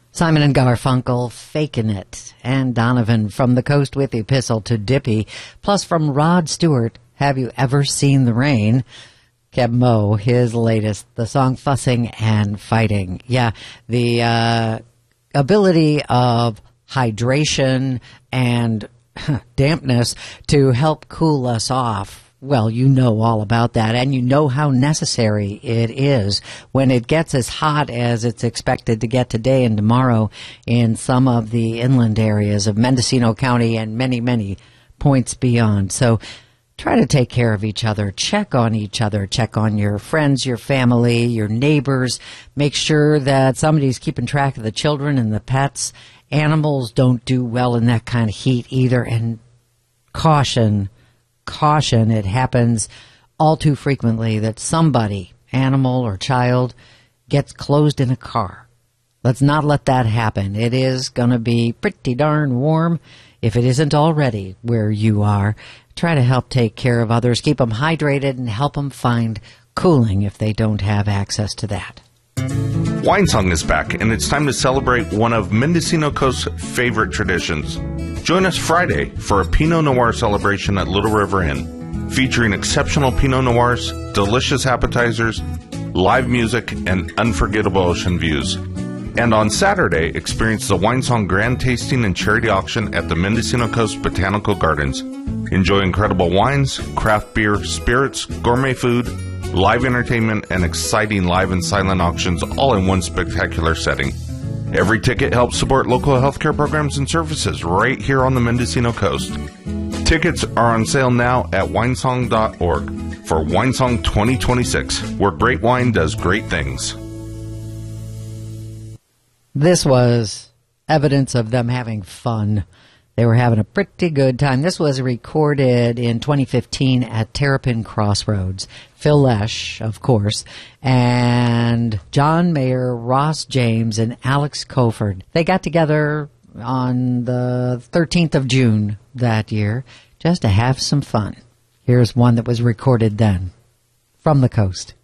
Simon and Garfunkel, Fakin' It, and Donovan from the Coast with the Epistle to Dippy, plus from Rod Stewart, Have You Ever Seen the Rain? Keb Mo, his latest, the song Fussing and Fighting. Yeah, the ability of hydration and dampness to help cool us off. Well, you know all about that, and you know how necessary it is when it gets as hot as it's expected to get today and tomorrow in some of the inland areas of Mendocino County and many, many points beyond. So try to take care of each other, check on each other, check on your friends, your family, your neighbors. Make sure that somebody's keeping track of the children and the pets. Animals don't do well in that kind of heat either, and caution, it happens all too frequently that somebody, animal or child, gets closed in a car. Let's not let that happen. It is going to be pretty darn warm if it isn't already where you are. Try to help take care of others, keep them hydrated, and help them find cooling if they don't have access to that. Wine Song is back, and it's time to celebrate one of Mendocino Coast's favorite traditions. Join us Friday for a Pinot Noir celebration at Little River Inn, featuring exceptional Pinot Noirs, delicious appetizers, live music, and unforgettable ocean views. And on Saturday, experience the Wine Song Grand Tasting and Charity Auction at the Mendocino Coast Botanical Gardens. Enjoy incredible wines, craft beer, spirits, gourmet food, live entertainment, and exciting live and silent auctions all in one spectacular setting. Every ticket helps support local healthcare programs and services right here on the Mendocino Coast. Tickets are on sale now at winesong.org for Wine Song 2026, where great wine does great things. This was evidence of them having fun. They were having a pretty good time. This was recorded in 2015 at Terrapin Crossroads. Phil Lesh, of course, and John Mayer, Ross James, and Alex Coford. They got together on the 13th of June that year just to have some fun. Here's one that was recorded then from the coast.